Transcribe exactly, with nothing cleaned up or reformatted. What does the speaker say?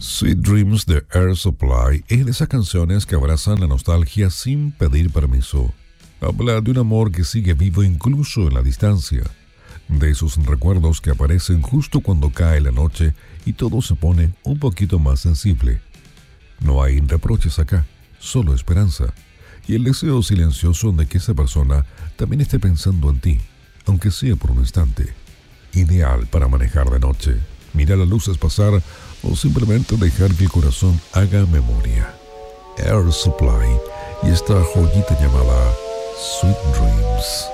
Sweet Dreams de Air Supply es de esas canciones que abrazan la nostalgia sin pedir permiso. Habla de un amor que sigue vivo incluso en la distancia, de esos recuerdos que aparecen justo cuando cae la noche y todo se pone un poquito más sensible. No hay reproches acá, solo esperanza y el deseo silencioso de que esa persona también esté pensando en ti, aunque sea por un instante. Ideal para manejar de noche, mirar las luces pasar o simplemente dejar que el corazón haga memoria. Air Supply y esta joyita llamada Sweet Dreams.